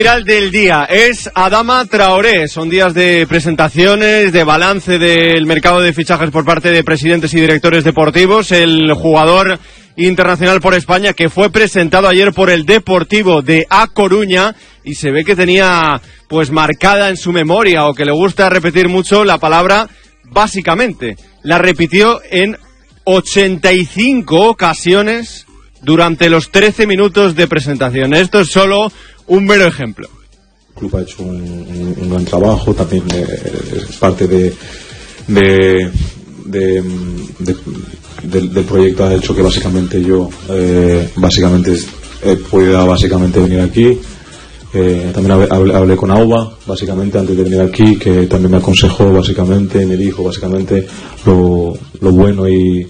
Viral del día es Adama Traoré. Son días de presentaciones, de balance del mercado de fichajes por parte de presidentes y directores deportivos. El jugador internacional por España que fue presentado ayer por el Deportivo de A Coruña y se ve que tenía pues marcada en su memoria, o que le gusta repetir mucho la palabra básicamente. La repitió en 85 ocasiones durante los 13 minutos de presentación. Esto es solo un mero ejemplo. El club ha hecho un gran trabajo, también es parte del proyecto. Ha hecho que básicamente yo he podido venir aquí. También hablé con Auba básicamente antes de venir aquí, que también me aconsejó básicamente, me dijo básicamente lo bueno y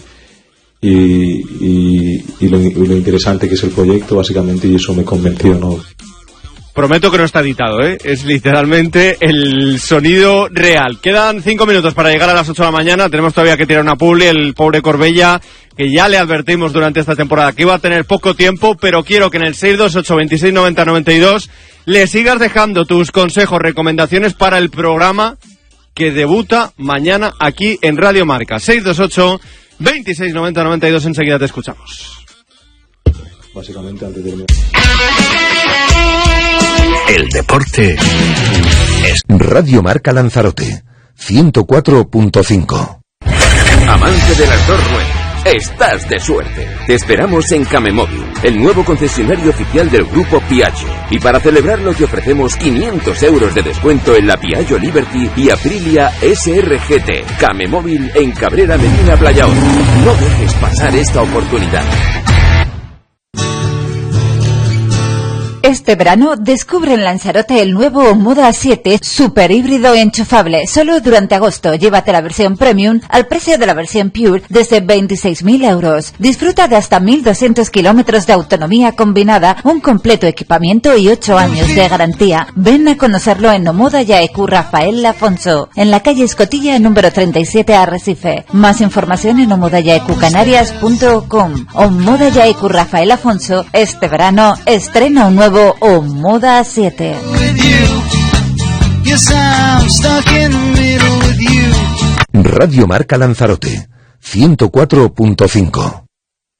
lo interesante que es el proyecto básicamente, y eso me convenció, ¿no? Prometo que no está editado, es literalmente el sonido real. Quedan 5 minutos para llegar a las 8 de la mañana. Tenemos todavía que tirar una publi. El pobre Corbella, que ya le advertimos durante esta temporada que iba a tener poco tiempo, pero quiero que en el 628269092 le sigas dejando tus consejos, recomendaciones para el programa que debuta mañana aquí en Radio Marca. 628269092. Enseguida te escuchamos. Básicamente antes de... El deporte es Radio Marca Lanzarote 104.5. Amante de las dos ruedas, estás de suerte. Te esperamos en Camemóvil, el nuevo concesionario oficial del grupo Piaggio. Y para celebrarlo te ofrecemos 500 euros de descuento en la Piaggio Liberty y Aprilia SRGT. Camemóvil en Cabrera Medina Playaón. No dejes pasar esta oportunidad. Este verano descubre en Lanzarote el nuevo Moda 7 super híbrido enchufable. Solo durante agosto llévate la versión Premium al precio de la versión Pure desde 26.000 euros. Disfruta de hasta 1.200 kilómetros de autonomía combinada, un completo equipamiento y 8 años de garantía. Ven a conocerlo en Omoda Yaecu Rafael Afonso, en la calle Escotilla número 37 Arrecife. Más información en omodayaecucanarias.com. Omoda Yaecu Rafael Afonso, este verano estrena un nuevo Moda 7. Radio Marca Lanzarote 104.5.